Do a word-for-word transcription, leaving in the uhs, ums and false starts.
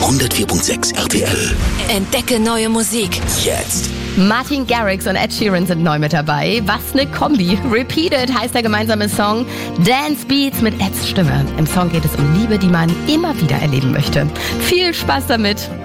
hundertvier Komma sechs R T L. Entdecke neue Musik. Jetzt. Martin Garrix und Ed Sheeran sind neu mit dabei. Was ne Kombi. Repeated heißt der gemeinsame Song. Dance Beats mit Eds Stimme. Im Song geht es um Liebe, die man immer wieder erleben möchte. Viel Spaß damit.